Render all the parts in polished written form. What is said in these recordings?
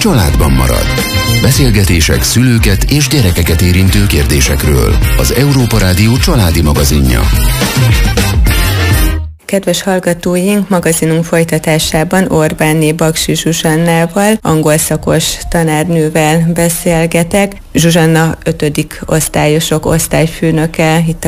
családban marad. Beszélgetések szülőket és gyerekeket érintő kérdésekről. Az Európa Rádió családi magazinja. Kedves hallgatóink, magazinunk folytatásában Orbánné Baksy Zsuzsannával, angol szakos tanárnővel beszélgetek. Zsuzsanna 5. osztályosok osztályfőnöke itt a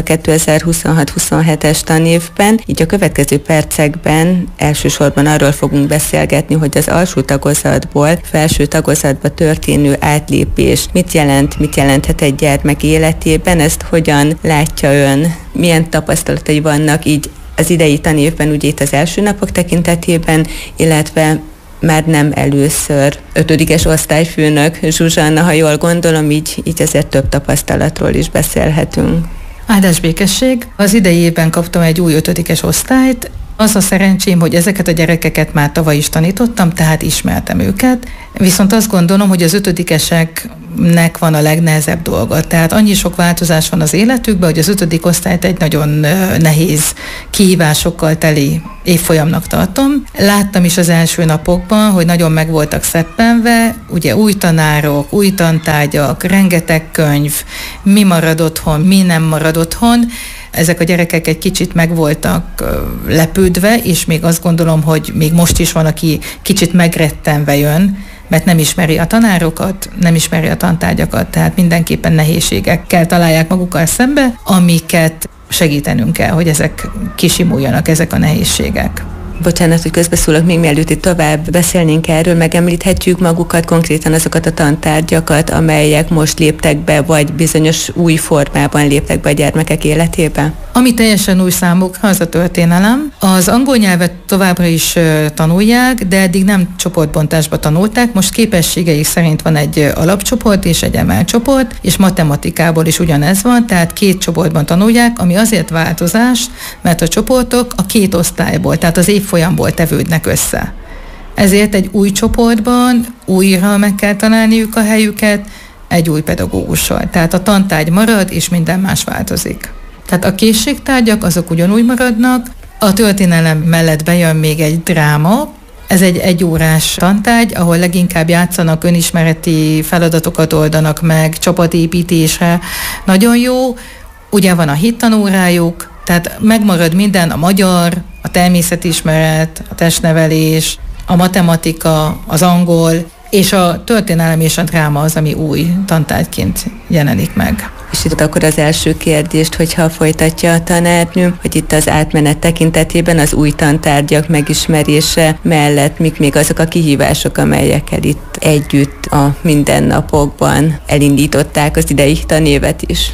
2026-27-es tanévben, így a következő percekben elsősorban arról fogunk beszélgetni, hogy az alsó tagozatból felső tagozatba történő átlépés mit jelenthet egy gyermek életében, ezt hogyan látja ön, milyen tapasztalatai vannak így az idei tanévben, ugye itt az első napok tekintetében, illetve már nem először 5-es osztályfőnök Zsuzsanna, ha jól gondolom, így azért több tapasztalatról is beszélhetünk. Áldás békesség! Az idei évben kaptam egy új 5-es osztályt. Az a szerencsém, hogy ezeket a gyerekeket már tavaly is tanítottam, tehát ismertem őket. Viszont azt gondolom, hogy az 5-eseknek van a legnehezebb dolga. Tehát annyi sok változás van az életükben, hogy az 5. osztályt egy nagyon nehéz kihívásokkal teli évfolyamnak tartom. Láttam is az első napokban, hogy nagyon meg voltak szeppenve, ugye új tanárok, új tantárgyak, rengeteg könyv, mi marad otthon, mi nem marad otthon. Ezek a gyerekek egy kicsit meg voltak lepődve, és még azt gondolom, hogy még most is van, aki kicsit megrettenve jön, mert nem ismeri a tanárokat, nem ismeri a tantárgyakat, tehát mindenképpen nehézségekkel találják magukkal szembe, amiket segítenünk kell, hogy ezek kisimuljanak, ezek a nehézségek. Bocsánat, hogy közbeszólok, még mielőtt itt tovább beszélnénk erről, megemlíthetjük magukat, konkrétan azokat a tantárgyakat, amelyek most léptek be, vagy bizonyos új formában léptek be a gyermekek életébe? Ami teljesen új számukra, az a történelem. Az angol nyelvet továbbra is tanulják, de eddig nem csoportbontásba tanulták. Most képességeik szerint van egy alapcsoport és egy emelcsoport, és matematikából is ugyanez van, tehát 2 csoportban tanulják, ami azért változás, mert a csoportok a 2 osztályból, tehát az évfolyamból tevődnek össze. Ezért egy új csoportban újra meg kell találniuk a helyüket egy új pedagógussal. Tehát a tantárgy marad, és minden más változik. Tehát a készségtárgyak azok ugyanúgy maradnak, a történelem mellett bejön még egy dráma, ez egy 1 órás tantárgy, ahol leginkább játszanak, önismereti feladatokat oldanak meg, csapatépítésre. Nagyon jó, ugye van a hittanórájuk, tehát megmarad minden, a magyar, a természetismeret, a testnevelés, a matematika, az angol, és a történelem és a dráma az, ami új tantárgyként jelenik meg. És itt akkor az első kérdést, hogyha folytatja a tanárnő, hogy itt az átmenet tekintetében az új tantárgyak megismerése mellett mik még azok a kihívások, amelyekkel itt együtt a mindennapokban elindították az idei tanévet is?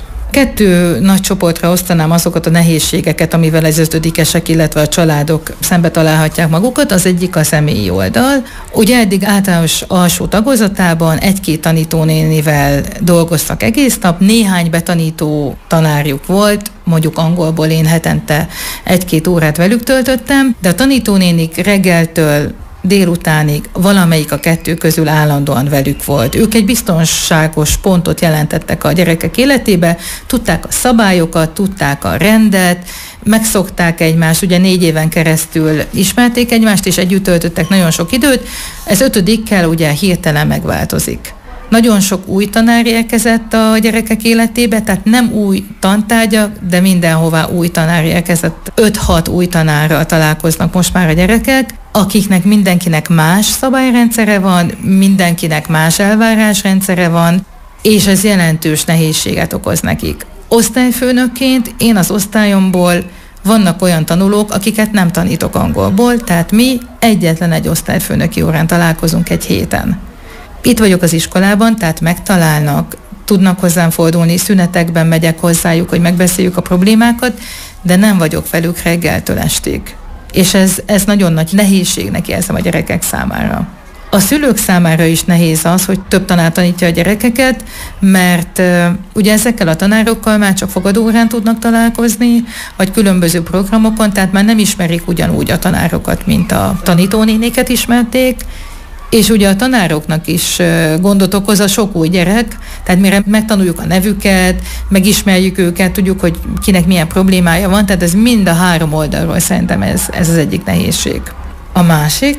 2 nagy csoportra osztanám azokat a nehézségeket, amivel az 5-esek, illetve a családok szembe találhatják magukat. Az egyik a személyi oldal. Ugye eddig általános alsó tagozatában 1-2 tanítónénivel dolgoztak egész nap, néhány betanító tanárjuk volt, mondjuk angolból én hetente 1-2 órát velük töltöttem, de a tanítónénik reggeltől délutánig valamelyik a 2 közül állandóan velük volt. Ők egy biztonságos pontot jelentettek a gyerekek életébe, tudták a szabályokat, tudták a rendet, megszokták egymást, ugye 4 éven keresztül ismerték egymást, és együtt töltöttek nagyon sok időt. Ez 5-kel ugye hirtelen megváltozik. Nagyon sok új tanár érkezett a gyerekek életébe, tehát nem új tantárgyak, de mindenhová új tanár érkezett. 5-6 új tanárral találkoznak most már a gyerekek, akiknek mindenkinek más szabályrendszere van, mindenkinek más elvárásrendszere van, és ez jelentős nehézséget okoz nekik. Osztályfőnökként én az osztályomból vannak olyan tanulók, akiket nem tanítok angolból, tehát mi egyetlen egy osztályfőnöki órán találkozunk egy héten. Itt vagyok az iskolában, tehát megtalálnak, tudnak hozzám fordulni, szünetekben megyek hozzájuk, hogy megbeszéljük a problémákat, de nem vagyok velük reggeltől estig. És ez nagyon nagy nehézségnek érzem a gyerekek számára. A szülők számára is nehéz az, hogy több tanár tanítja a gyerekeket, mert ugye ezekkel a tanárokkal már csak fogadóórán tudnak találkozni, vagy különböző programokon, tehát már nem ismerik ugyanúgy a tanárokat, mint a tanítónénéket ismerték, és ugye a tanároknak is gondot okoz a sok új gyerek, tehát mire megtanuljuk a nevüket, megismerjük őket, tudjuk, hogy kinek milyen problémája van, tehát ez mind a 3 oldalról szerintem ez az egyik nehézség. A másik,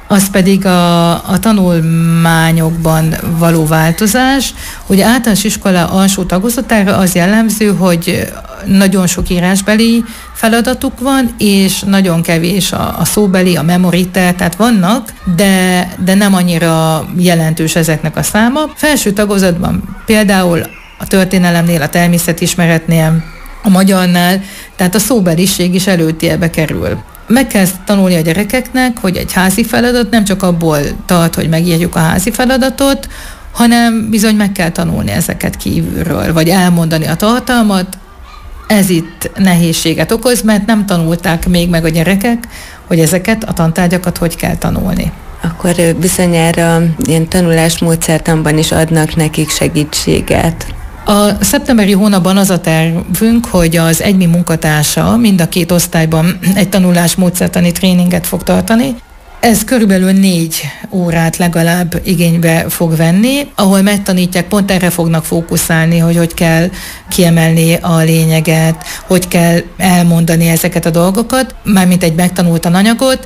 az pedig a tanulmányokban való változás. Ugye általános iskola alsó tagozatára az jellemző, hogy nagyon sok írásbeli feladatuk van, és nagyon kevés a szóbeli, a memoriter, tehát vannak, de nem annyira jelentős ezeknek a száma. Felső tagozatban például a történelemnél, a természetismeretnél, a magyarnál, tehát a szóbeliség is előtérbe kerül. Meg kell tanulni a gyerekeknek, hogy egy házi feladat nem csak abból tart, hogy megírjuk a házi feladatot, hanem bizony meg kell tanulni ezeket kívülről, vagy elmondani a tartalmat. Ez itt nehézséget okoz, mert nem tanulták még meg a gyerekek, hogy ezeket a tantárgyakat hogy kell tanulni. Akkor bizonyára ilyen tanulásmódszertanban is adnak nekik segítséget. A szeptemberi hónapban az a tervünk, hogy az EGMI munkatársa mind a 2 osztályban egy tanulásmódszertani tréninget fog tartani. Ez körülbelül 4 órát legalább igénybe fog venni, ahol megtanítják, pont erre fognak fókuszálni, hogy kell kiemelni a lényeget, hogy kell elmondani ezeket a dolgokat, mármint egy megtanultan anyagot.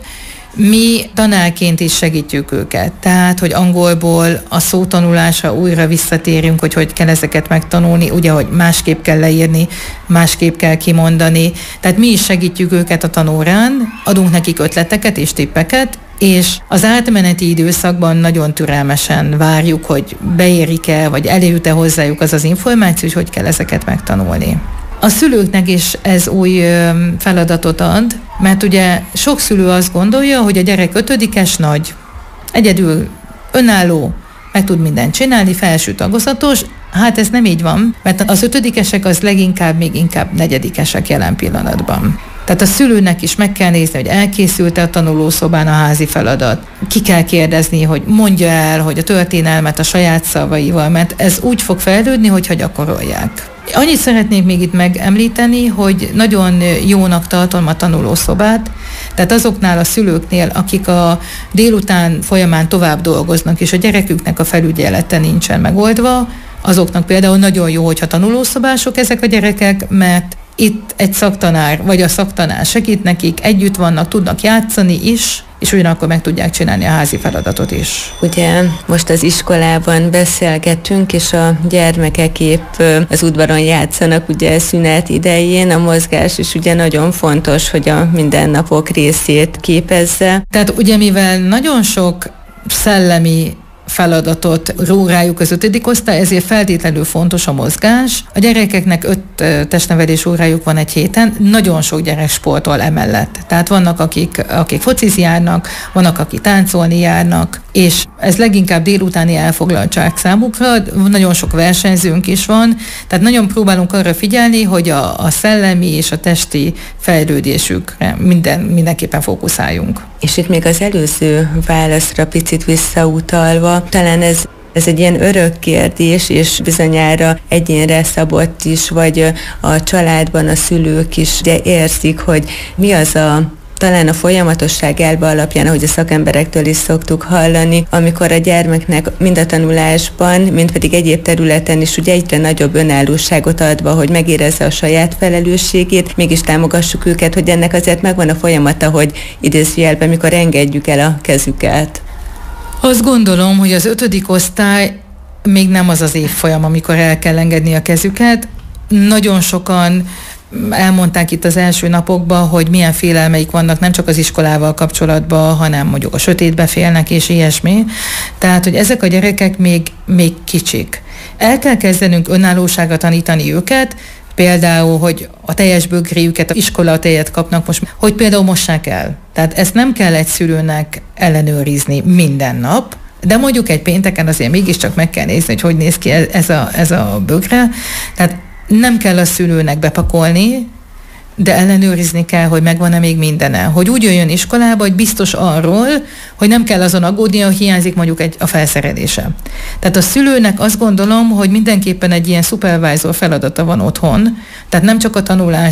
Mi tanárként is segítjük őket, tehát, hogy angolból a szótanulásra újra visszatérjünk, hogy kell ezeket megtanulni, ugye, hogy másképp kell leírni, másképp kell kimondani, tehát mi is segítjük őket a tanórán, adunk nekik ötleteket és tippeket, és az átmeneti időszakban nagyon türelmesen várjuk, hogy beérik-e, vagy eljut-e hozzájuk az az információ, hogy kell ezeket megtanulni. A szülőknek is ez új feladatot ad, mert ugye sok szülő azt gondolja, hogy a gyerek 5-es nagy, egyedül, önálló, meg tud mindent csinálni, felső tagozatos. Hát ez nem így van, mert az 5-esek az leginkább, még inkább 4-esek jelen pillanatban. Tehát a szülőnek is meg kell nézni, hogy elkészült-e a tanulószobán a házi feladat. Ki kell kérdezni, hogy mondja el, hogy a történelmet a saját szavaival, mert ez úgy fog fejlődni, hogyha gyakorolják. Annyit szeretnék még itt megemlíteni, hogy nagyon jónak tartom a tanulószobát, tehát azoknál a szülőknél, akik a délután folyamán tovább dolgoznak, és a gyereküknek a felügyelete nincsen megoldva, azoknak például nagyon jó, hogyha tanulószobások ezek a gyerekek, mert itt egy szaktanár, vagy a szaktanár segít nekik, együtt vannak, tudnak játszani is, és ugyanakkor meg tudják csinálni a házi feladatot is. Ugye most az iskolában beszélgetünk, és a gyermekek épp az udvaron játszanak, ugye szünet idején, a mozgás is ugye nagyon fontos, hogy a mindennapok részét képezze. Tehát ugye mivel nagyon sok szellemi feladatot ró rájuk az 5. osztály, ezért feltétlenül fontos a mozgás. A gyerekeknek 5 testnevelés órájuk van egy héten, nagyon sok gyerek sportol emellett. Tehát vannak, akik focizni járnak, vannak, akik táncolni járnak, és ez leginkább délutáni elfoglaltság számukra, nagyon sok versenyzőnk is van, tehát nagyon próbálunk arra figyelni, hogy a szellemi és a testi fejlődésükre mindenképpen fókuszáljunk. És itt még az előző válaszra picit visszautalva, talán ez egy ilyen örök kérdés, és bizonyára egyénre szabott is, vagy a családban a szülők is ugye érzik, hogy mi az talán a folyamatosság elve alapján, ahogy a szakemberektől is szoktuk hallani, amikor a gyermeknek mind a tanulásban, mind pedig egyéb területen is ugye egyre nagyobb önállóságot adva, hogy megérezze a saját felelősségét, mégis támogassuk őket, hogy ennek azért megvan a folyamata, hogy idézőjelben, mikor engedjük el a kezüket. Azt gondolom, hogy az 5. osztály még nem az az évfolyam, amikor el kell engedni a kezüket. Nagyon sokan elmondták itt az első napokban, hogy milyen félelmeik vannak nem csak az iskolával kapcsolatban, hanem mondjuk a sötétbe félnek és ilyesmi. Tehát, hogy ezek a gyerekek még kicsik. El kell kezdenünk önállóságra tanítani őket, például, hogy a teljes bögréjüket, az iskola tejet kapnak most, hogy például mossák el. Tehát ezt nem kell egy szülőnek ellenőrizni minden nap, de mondjuk egy pénteken azért mégiscsak meg kell nézni, hogy néz ki ez a bögre. Tehát nem kell a szülőnek bepakolni, de ellenőrizni kell, hogy megvan-e még mindene. Hogy úgy jöjjön iskolába, hogy biztos arról, hogy nem kell azon aggódni, hogy hiányzik mondjuk a felszerelése. Tehát a szülőnek azt gondolom, hogy mindenképpen egy ilyen supervisor feladata van otthon, tehát nem csak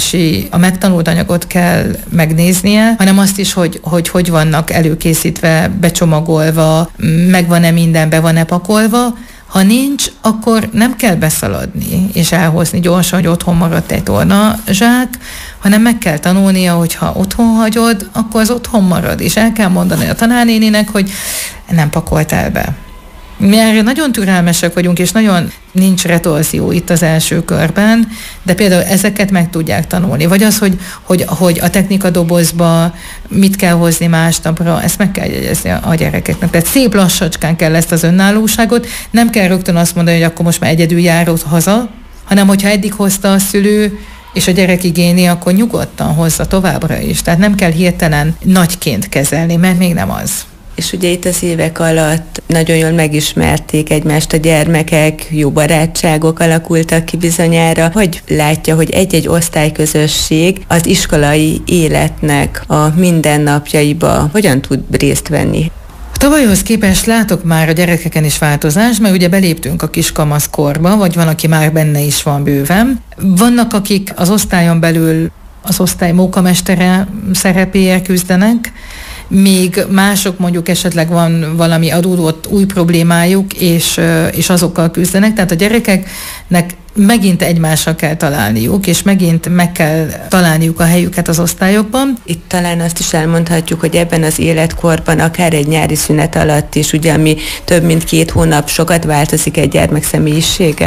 a megtanult anyagot kell megnéznie, hanem azt is, hogy vannak előkészítve, becsomagolva, megvan-e minden, be van-e pakolva, Ha nincs, akkor nem kell beszaladni és elhozni gyorsan, hogy otthon maradt egy tornazsák, hanem meg kell tanulnia, hogy ha otthon hagyod, akkor az otthon marad, és el kell mondani a tanárnéninek, hogy nem pakoltál be. Mi erre nagyon türelmesek vagyunk, és nagyon nincs retorzió itt az első körben, de például ezeket meg tudják tanulni. Vagy az, hogy a technikadobozba mit kell hozni másnapra, ezt meg kell jegyezni a gyerekeknek. Tehát szép lassacskán kell ezt az önállóságot, nem kell rögtön azt mondani, hogy akkor most már egyedül járod haza, hanem hogyha eddig hozta a szülő, és a gyerek igényli, akkor nyugodtan hozza továbbra is. Tehát nem kell hirtelen nagyként kezelni, mert még nem az. És ugye itt az évek alatt nagyon jól megismerték egymást a gyermekek, jó barátságok alakultak ki bizonyára. Hogy látja, hogy egy-egy osztályközösség az iskolai életnek a mindennapjaiba hogyan tud részt venni? Tavalyhoz képest látok már a gyerekeken is változást, mert ugye beléptünk a kiskamasz korba, vagy van, aki már benne is van bőven. Vannak, akik az osztályon belül az osztály mókamestere szerepéért küzdenek, míg mások mondjuk esetleg van valami adódott új problémájuk, és azokkal küzdenek. Tehát a gyerekeknek megint egymással kell találniuk, és megint meg kell találniuk a helyüket az osztályokban. Itt talán azt is elmondhatjuk, hogy ebben az életkorban akár egy nyári szünet alatt is, ugye, ami több mint 2 hónap, sokat változik egy gyermek személyisége.